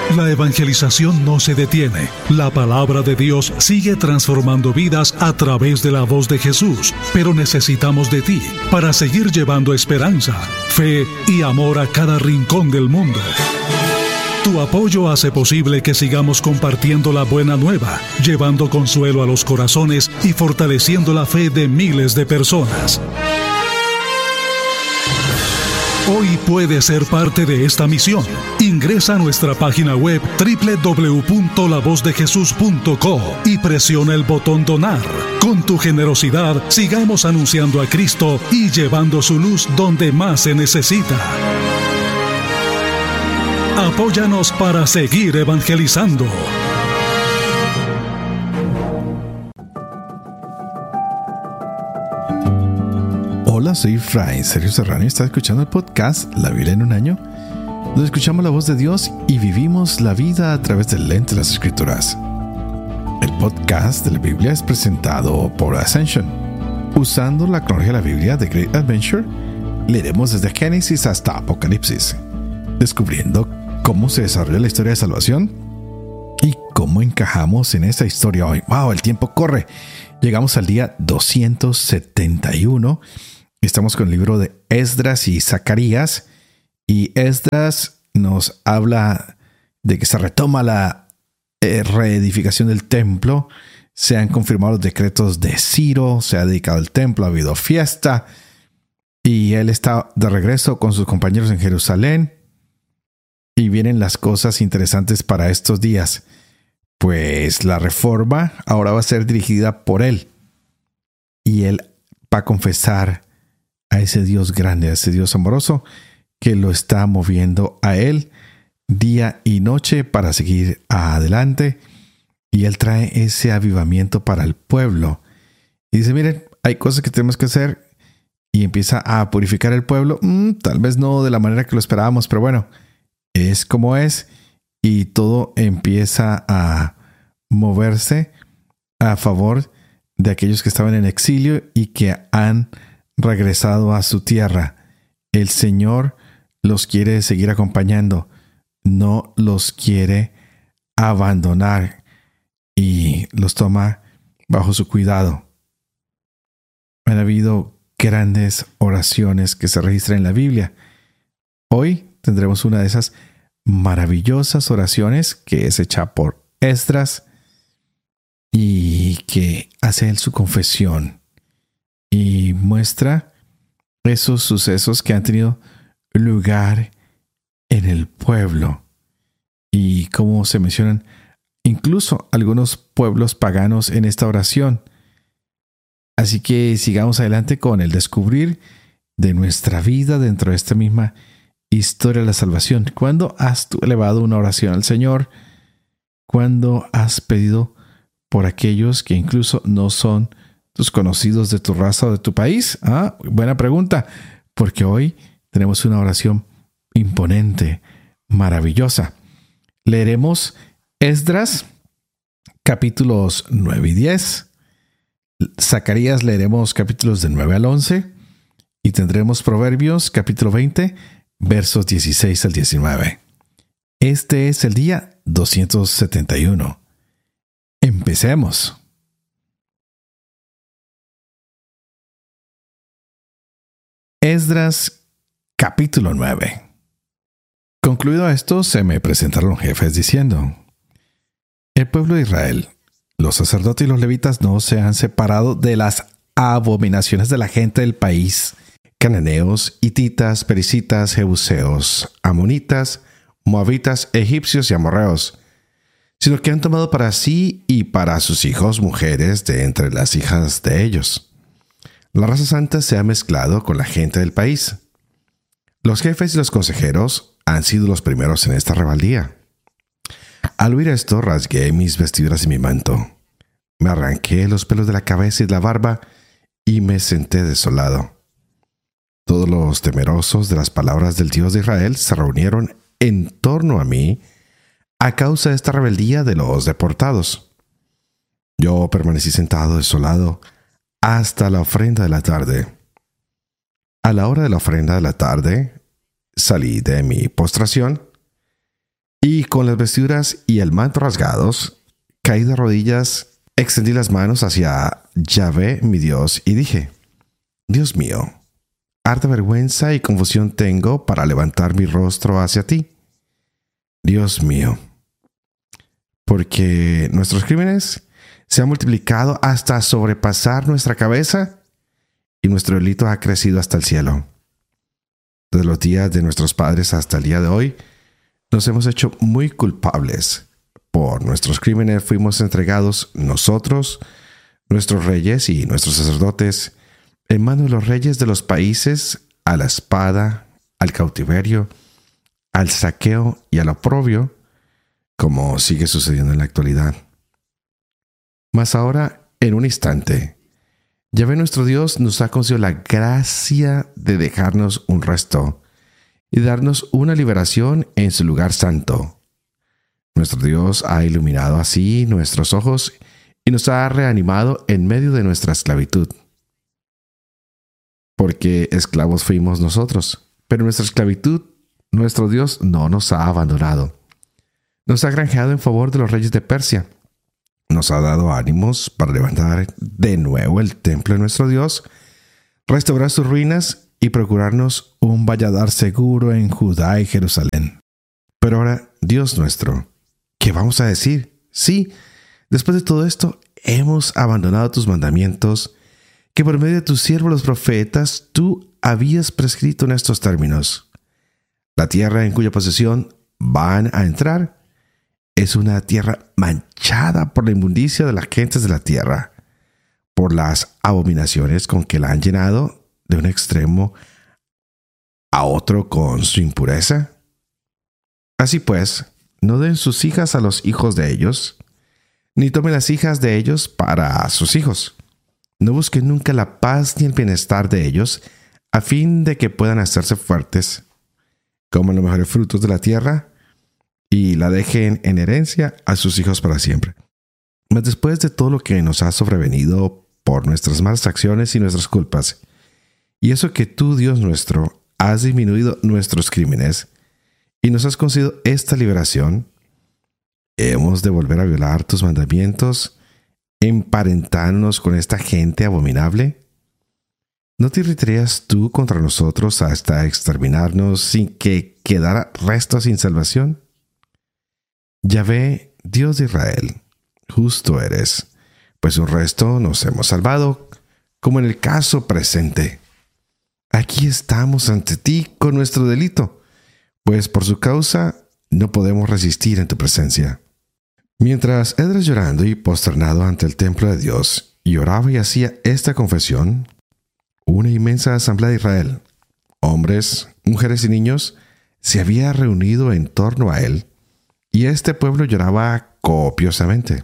La evangelización no se detiene. La palabra de Dios sigue transformando vidas a través de la voz de Jesús, pero necesitamos de ti para seguir llevando esperanza, fe y amor a cada rincón del mundo. Tu apoyo hace posible que sigamos compartiendo la buena nueva, llevando consuelo a los corazones y fortaleciendo la fe de miles de personas. Hoy puedes ser parte de esta misión. Ingresa a nuestra página web www.lavozdejesús.co y presiona el botón Donar. Con tu generosidad, sigamos anunciando a Cristo y llevando su luz donde más se necesita. Apóyanos para seguir evangelizando. Hola, soy Fray Sergio Serrano y estás escuchando el podcast La Biblia en un año, donde escuchamos la voz de Dios y vivimos la vida a través del lente de las Escrituras. El podcast de la Biblia es presentado por Ascension. Usando la cronología de la Biblia de Great Adventure, leeremos desde Génesis hasta Apocalipsis, descubriendo cómo se desarrolla la historia de salvación y cómo encajamos en esta historia hoy. ¡Wow! El tiempo corre. Llegamos al día 271. Estamos con el libro de Esdras y Zacarías. Y Esdras nos habla de que se retoma la reedificación del templo. Se han confirmado los decretos de Ciro. Se ha dedicado el templo. Ha habido fiesta. Y él está de regreso con sus compañeros en Jerusalén. Y vienen las cosas interesantes para estos días. Pues la reforma ahora va a ser dirigida por él. Y él va a confesar a ese Dios grande, a ese Dios amoroso, que lo está moviendo a él día y noche para seguir adelante. Y él trae ese avivamiento para el pueblo. Y dice, miren, hay cosas que tenemos que hacer. Y empieza a purificar el pueblo. Tal vez no de la manera que lo esperábamos, pero bueno, es como es. Y todo empieza a moverse a favor de aquellos que estaban en exilio y que han regresado a su tierra. El Señor los quiere seguir acompañando, no los quiere abandonar y los toma bajo su cuidado. Han habido grandes oraciones que se registran en la Biblia. Hoy tendremos una de esas maravillosas oraciones que es hecha por Esdras y que hace él su confesión y muestra esos sucesos que han tenido lugar en el pueblo y cómo se mencionan incluso algunos pueblos paganos en esta oración. Así que sigamos adelante con el descubrir de nuestra vida dentro de esta misma historia de la salvación. ¿Cuándo has tú elevado una oración al Señor? ¿Cuándo has pedido por aquellos que incluso no son tus conocidos de tu raza o de tu país? Buena pregunta, porque hoy tenemos una oración imponente, maravillosa. Leeremos Esdras, capítulos 9 y 10. Zacarías leeremos capítulos de 9 al 11. Y tendremos Proverbios, capítulo 20, versos 16 al 19. Este es el día 271. Empecemos. Esdras, capítulo 9. Concluido esto, se me presentaron los jefes diciendo: el pueblo de Israel, los sacerdotes y los levitas no se han separado de las abominaciones de la gente del país: cananeos, hititas, pericitas, jebuseos, amonitas, moabitas, egipcios y amorreos, sino que han tomado para sí y para sus hijos mujeres de entre las hijas de ellos. La raza santa se ha mezclado con la gente del país. Los jefes y los consejeros han sido los primeros en esta rebeldía. Al oír esto, rasgué mis vestiduras y mi manto. Me arranqué los pelos de la cabeza y de la barba y me senté desolado. Todos los temerosos de las palabras del Dios de Israel se reunieron en torno a mí a causa de esta rebeldía de los deportados. Yo permanecí sentado desolado hasta la ofrenda de la tarde. A la hora de la ofrenda de la tarde, salí de mi postración Y con las vestiduras y el manto rasgados, caí de rodillas, extendí las manos hacia Yahvé, mi Dios, y dije: Dios mío, harta vergüenza y confusión tengo para levantar mi rostro hacia ti. Dios mío, porque nuestros crímenes se han multiplicado hasta sobrepasar nuestra cabeza y nuestro delito ha crecido hasta el cielo. Desde los días de nuestros padres hasta el día de hoy, nos hemos hecho muy culpables. Por nuestros crímenes fuimos entregados nosotros, nuestros reyes y nuestros sacerdotes, en manos de los reyes de los países, a la espada, al cautiverio, al saqueo y al oprobio, como sigue sucediendo en la actualidad. Mas ahora, en un instante, Yahvé nuestro Dios nos ha concedido la gracia de dejarnos un resto y darnos una liberación en su lugar santo. Nuestro Dios ha iluminado así nuestros ojos y nos ha reanimado en medio de nuestra esclavitud. Porque esclavos fuimos nosotros, pero en nuestra esclavitud nuestro Dios no nos ha abandonado. Nos ha granjeado en favor de los reyes de Persia. Nos ha dado ánimos para levantar de nuevo el templo de nuestro Dios, restaurar sus ruinas y procurarnos un valladar seguro en Judá y Jerusalén. Pero ahora, Dios nuestro, ¿qué vamos a decir? Sí, después de todo esto, hemos abandonado tus mandamientos, que por medio de tus siervos los profetas, tú habías prescrito en estos términos. La tierra en cuya posesión van a entrar es una tierra manchada por la inmundicia de las gentes de la tierra, por las abominaciones con que la han llenado de un extremo a otro con su impureza. Así pues, no den sus hijas a los hijos de ellos, ni tomen las hijas de ellos para sus hijos. No busquen nunca la paz ni el bienestar de ellos, a fin de que puedan hacerse fuertes. Coman los mejores frutos de la tierra y la dejen en herencia a sus hijos para siempre. Mas después de todo lo que nos ha sobrevenido por nuestras malas acciones y nuestras culpas, y eso que tú, Dios nuestro, has disminuido nuestros crímenes y nos has concedido esta liberación, ¿hemos de volver a violar tus mandamientos, emparentándonos con esta gente abominable? ¿No te irritarías tú contra nosotros hasta exterminarnos sin que quedara resto sin salvación? Yahvé, Dios de Israel, justo eres, pues un resto nos hemos salvado, como en el caso presente. Aquí estamos ante ti con nuestro delito, pues por su causa no podemos resistir en tu presencia. Mientras Esdras, llorando y posternado ante el templo de Dios, oraba y hacía esta confesión, una inmensa asamblea de Israel, hombres, mujeres y niños, se había reunido en torno a él, y este pueblo lloraba copiosamente.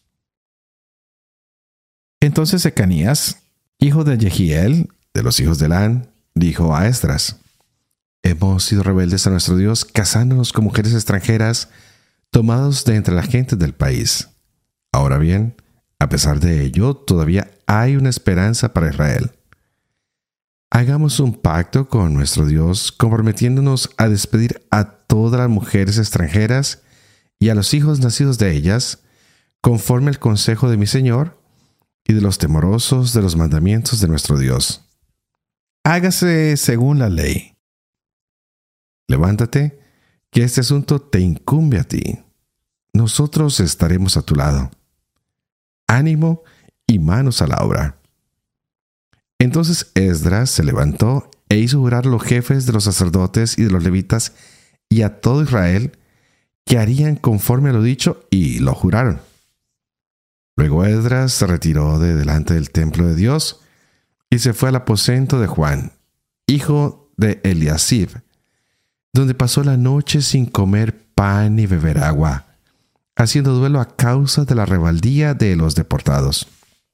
Entonces Secanías, hijo de Jehiel, de los hijos de Elán, dijo a Esdras: Hemos sido rebeldes a nuestro Dios, casándonos con mujeres extranjeras, tomados de entre la gente del país. Ahora bien, a pesar de ello, todavía hay una esperanza para Israel. Hagamos un pacto con nuestro Dios, comprometiéndonos a despedir a todas las mujeres extranjeras y a los hijos nacidos de ellas, conforme al consejo de mi Señor y de los temorosos de los mandamientos de nuestro Dios. Hágase según la ley. Levántate, que este asunto te incumbe a ti. Nosotros estaremos a tu lado. Ánimo y manos a la obra. Entonces Esdras se levantó e hizo jurar a los jefes de los sacerdotes y de los levitas y a todo Israel que harían conforme a lo dicho, y lo juraron. Luego Esdras se retiró de delante del templo de Dios y se fue al aposento de Juan, hijo de Eliasib, donde pasó la noche sin comer pan ni beber agua, haciendo duelo a causa de la rebeldía de los deportados.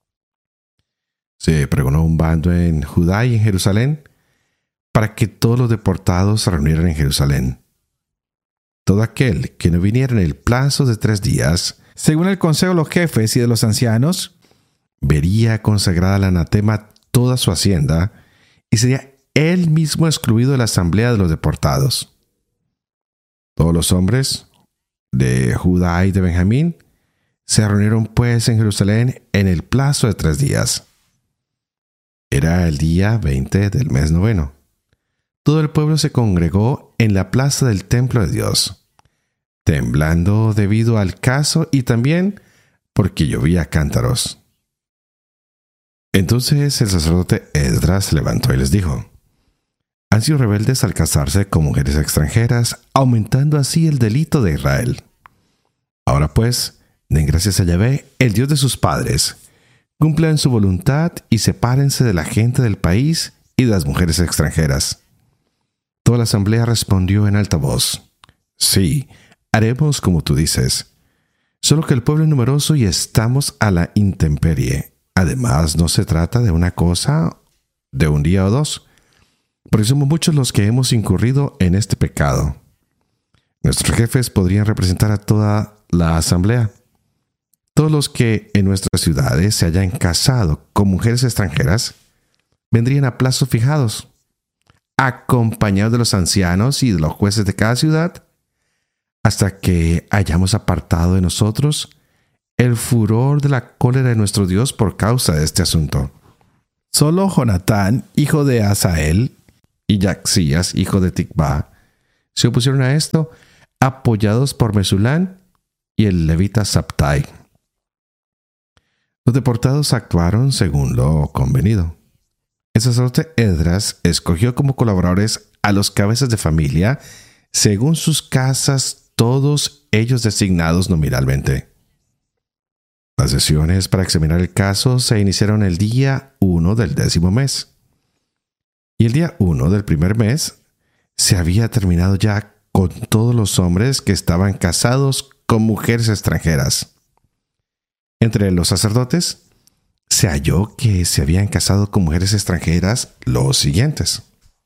Se pregonó un bando en Judá y en Jerusalén para que todos los deportados se reunieran en Jerusalén. Todo aquel que no viniera en el plazo de 3 días, según el consejo de los jefes y de los ancianos, vería consagrada al anatema toda su hacienda y sería él mismo excluido de la asamblea de los deportados. Todos los hombres, de Judá y de Benjamín se reunieron pues en Jerusalén en el plazo de 3 días. Era el día 20 del mes 9. Todo el pueblo se congregó en la plaza del templo de Dios, temblando debido al caso y también porque llovía cántaros. Entonces el sacerdote Esdras se levantó y les dijo: han sido rebeldes al casarse con mujeres extranjeras, aumentando así el delito de Israel. Ahora pues, den gracias a Yahvé, el Dios de sus padres. Cumplan su voluntad y sepárense de la gente del país y de las mujeres extranjeras. Toda la asamblea respondió en alta voz: sí, haremos como tú dices. Solo que el pueblo es numeroso y estamos a la intemperie. Además, no se trata de una cosa de un día o dos, porque somos muchos los que hemos incurrido en este pecado. Nuestros jefes podrían representar a toda la asamblea. Todos los que en nuestras ciudades se hayan casado con mujeres extranjeras vendrían a plazos fijados, acompañados de los ancianos y de los jueces de cada ciudad, hasta que hayamos apartado de nosotros el furor de la cólera de nuestro Dios por causa de este asunto. Solo Jonatán, hijo de Asael, y Yaxías, hijo de Tikvá, se opusieron a esto, apoyados por Mesulán y el levita Sabtai. Los deportados actuaron según lo convenido. El sacerdote Esdras escogió como colaboradores a los cabezas de familia según sus casas, todos ellos designados nominalmente. Las sesiones para examinar el caso se iniciaron el día 1 del 10º mes. Y el día 1 del primer mes se había terminado ya con todos los hombres que estaban casados con mujeres extranjeras. Entre los sacerdotes se halló que se habían casado con mujeres extranjeras los siguientes.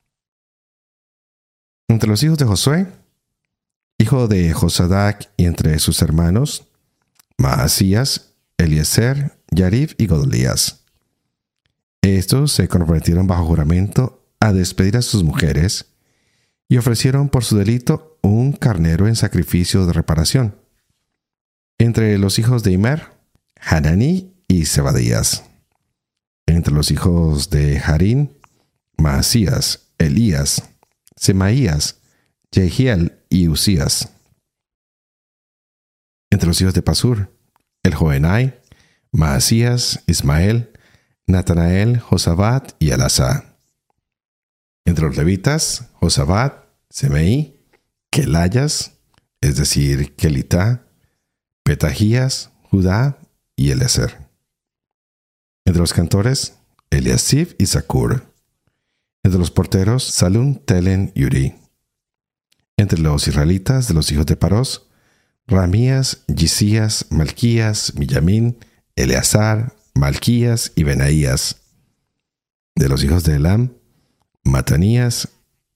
Entre los hijos de Josué, hijo de Josadac, y entre sus hermanos, Maasías, Eliezer, Yarib y Godolías. Estos se comprometieron bajo juramento a despedir a sus mujeres y ofrecieron por su delito un carnero en sacrificio de reparación. Entre los hijos de Immer, Hananí y Zebadías. Entre los hijos de Harín, Maasías, Elías, Semaías, Jehiel y Usías. Entre los hijos de Pasur, el Joenai, Maasías, Ismael, Natanael, Josabat y Elasá. Entre los levitas, Josabat, Semeí, Kelayas, es decir, Kelitá, Petajías, Judá y Eliezer. Entre los cantores, Eliasib y Zacur. Entre los porteros, Salum, Telen y Uri. Entre los israelitas de los hijos de Parós, Ramías, Yisías, Malquías, Millamín, Eleazar, Malquías y Benaías. De los hijos de Elam, Matanías,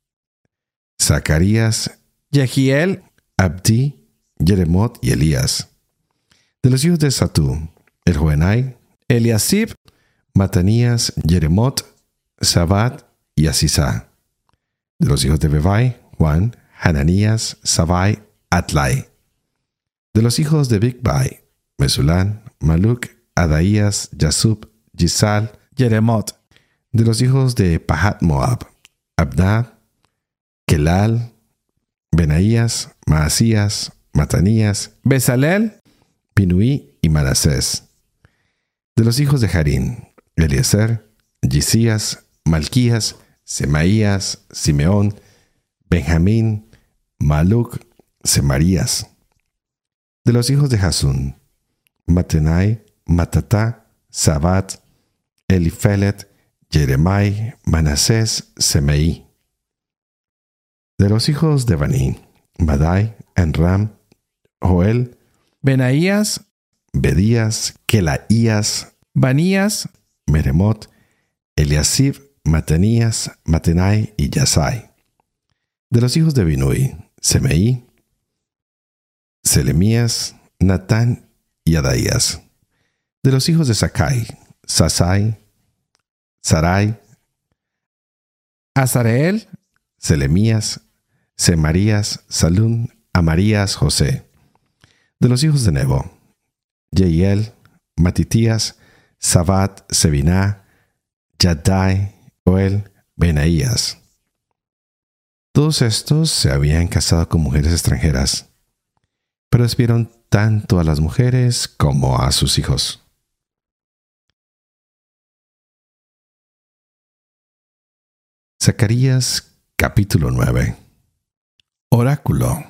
Zacarías, Yehiel, Abdi, Jeremot y Elías. De los hijos de Satú, el Joenai, Eliasib, Matanías, Jeremot, Sabat y Asisá. De los hijos de Bebai, Juan, Hananías, Sabai, Atlai. De los hijos de Bigbai, Mesulán, Maluc, Adaías, Yasub, Yisal, Jeremot. De los hijos de Pahat Moab, Abdá, Kelal, Benaías, Maasías, Matanías, Bezalel, Binuí y Manasés. De los hijos de Harín, Eliezer, Yisías, Malquías, Semaías, Simeón, Benjamín, Maluc, Semarías. De los hijos de Jasún, Matenai, Matatá, Sabat, Elifelet, Jeremai, Manasés, Semeí. De los hijos de Baní, Madai, Enram, Joel, Benaías, Bedías, Kelaías, Banías, Meremot, Eliasib, Matanías, Matenai y Yasai. De los hijos de Binui, Semeí, Selemías, Natán y Adaías. De los hijos de Sakai, Sasai, Sarai, Azareel, Selemías, Semarías, Salum, Amarías, José. De los hijos de Nebo: Jeiel, Matitías, Sabat, Sebiná, Yadai, Joel, Benaías. Todos estos se habían casado con mujeres extranjeras, pero despidieron tanto a las mujeres como a sus hijos. Zacarías capítulo 9. Oráculo.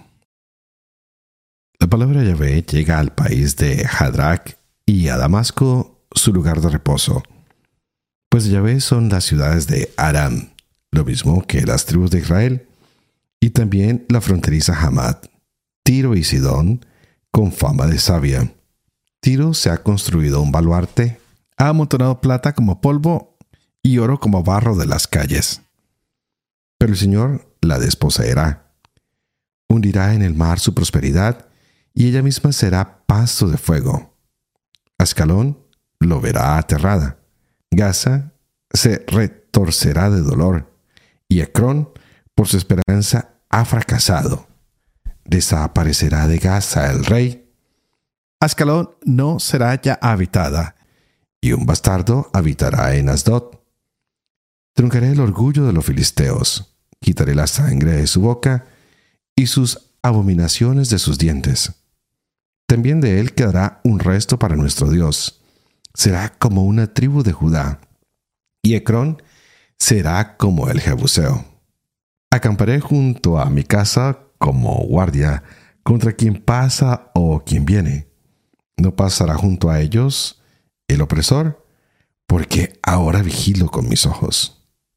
La palabra de Yahvé llega al país de Hadrac y a Damasco, su lugar de reposo. Pues de Yahvé son las ciudades de Aram, lo mismo que las tribus de Israel, y también la fronteriza Hamat, Tiro y Sidón, con fama de sabia. Tiro se ha construido un baluarte, ha amontonado plata como polvo y oro como barro de las calles. Pero el Señor la desposeerá. Hundirá en el mar su prosperidad, y ella misma será pasto de fuego. Ascalón lo verá aterrada. Gaza se retorcerá de dolor, y Ecrón, por su esperanza, ha fracasado. Desaparecerá de Gaza el rey. Ascalón no será ya habitada, y un bastardo habitará en Asdod. Truncaré el orgullo de los filisteos, quitaré la sangre de su boca y sus abominaciones de sus dientes. También de él quedará un resto para nuestro Dios. Será como una tribu de Judá, y Ecrón será como el Jebuseo. Acamparé junto a mi casa como guardia contra quien pasa o quien viene. No pasará junto a ellos el opresor, porque ahora vigilo con mis ojos.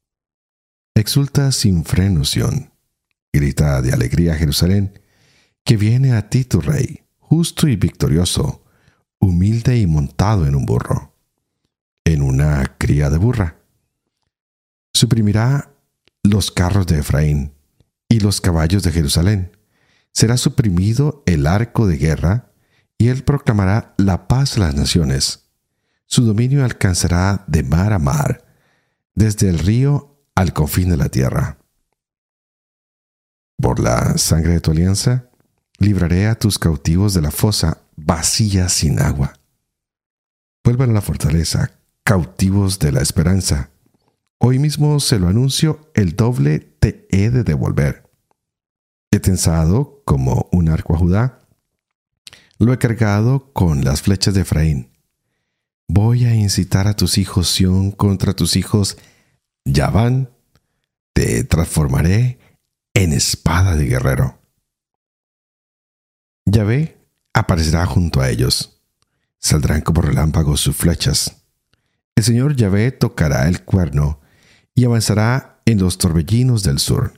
Exulta sin freno Sión, grita de alegría Jerusalén, que viene a ti tu rey, justo y victorioso, humilde y montado en un burro, en una cría de burra. Suprimirá los carros de Efraín y los caballos de Jerusalén. Será suprimido el arco de guerra, y él proclamará la paz a las naciones. Su dominio alcanzará de mar a mar, desde el río al confín de la tierra. Por la sangre de tu alianza, libraré a tus cautivos de la fosa vacía sin agua. Vuelvan a la fortaleza, cautivos de la esperanza. Hoy mismo se lo anuncio, el doble te he de devolver. He tensado como un arco a Judá, lo he cargado con las flechas de Efraín. Voy a incitar a tus hijos Sión contra tus hijos Yaván, te transformaré en espada de guerrero. Yahvé aparecerá junto a ellos. Saldrán como relámpagos sus flechas. El Señor Yahvé tocará el cuerno y avanzará en los torbellinos del sur.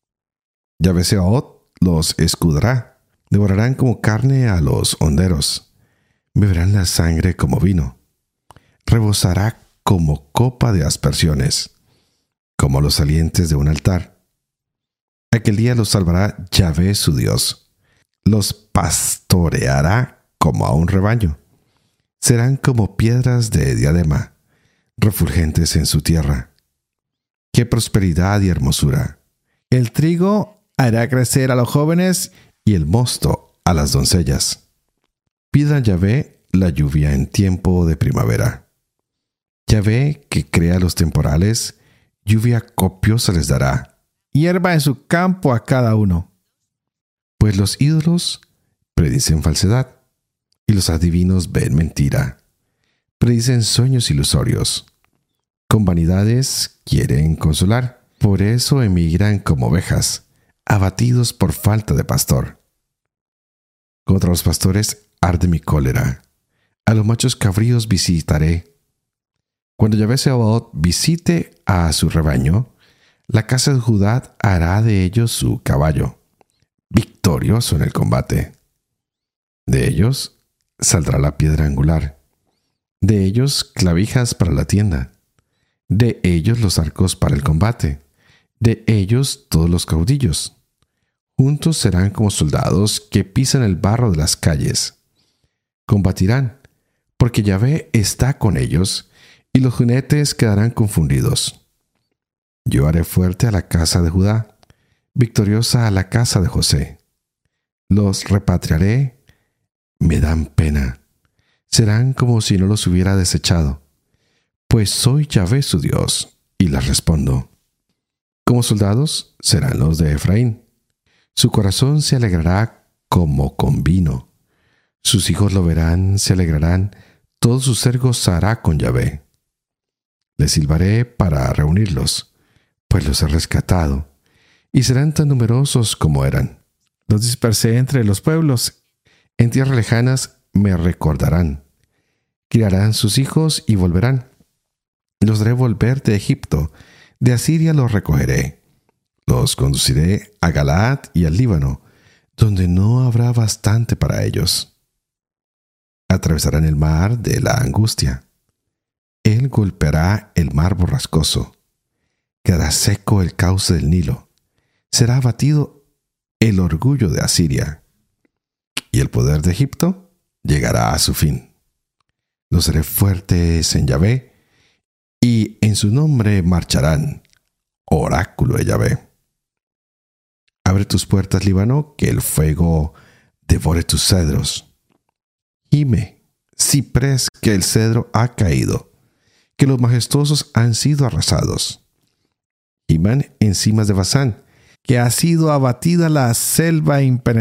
Yahvé Sebaot los escudará. Devorarán como carne a los honderos. Beberán la sangre como vino. Rebosará como copa de aspersiones, como los salientes de un altar. Aquel día los salvará Yahvé su Dios. Los pastoreará como a un rebaño. Serán como piedras de diadema, refulgentes en su tierra. ¡Qué prosperidad y hermosura! El trigo hará crecer a los jóvenes y el mosto a las doncellas. Pida a Yahvé la lluvia en tiempo de primavera. Yahvé, que crea los temporales, lluvia copiosa les dará, hierba en su campo a cada uno. Pues los ídolos predicen falsedad, y los adivinos ven mentira. Predicen sueños ilusorios. Con vanidades quieren consolar, por eso emigran como ovejas, abatidos por falta de pastor. Contra los pastores arde mi cólera, a los machos cabríos visitaré. Cuando Yahvé Sebaot visite a su rebaño, la casa de Judá hará de ellos su caballo, victorioso en el combate. De ellos saldrá la piedra angular, de ellos clavijas para la tienda, de ellos los arcos para el combate, de ellos todos los caudillos. Juntos serán como soldados que pisan el barro de las calles. Combatirán, porque Yahvé está con ellos, y los jinetes quedarán confundidos. Yo haré fuerte a la casa de Judá, victoriosa a la casa de José. Los repatriaré me dan pena. Serán como si no los hubiera desechado, pues soy Yahvé su Dios. Y les respondo: como soldados serán los de Efraín. Su corazón se alegrará como con vino. Sus hijos lo verán, se alegrarán. Todos sus ser gozará con Yahvé. Les silbaré para reunirlos, pues los he rescatado, y serán tan numerosos como eran. Los dispersé entre los pueblos. En tierras lejanas me recordarán. Criarán sus hijos y volverán. Los haré volver de Egipto. De Asiria los recogeré. Los conduciré a Galaad y al Líbano, donde no habrá bastante para ellos. Atravesarán el mar de la angustia. Él golpeará el mar borrascoso. Quedará seco el cauce del Nilo. Será abatido el orgullo de Asiria. Y el poder de Egipto llegará a su fin. Los haré fuertes en Yahvé, y en su nombre marcharán. Oráculo de Yahvé. Abre tus puertas, Líbano, que el fuego devore tus cedros. Gime, ciprés, que el cedro ha caído, que los majestuosos han sido arrasados. Giman encimas de Basán, que ha sido abatida la selva impenetrable.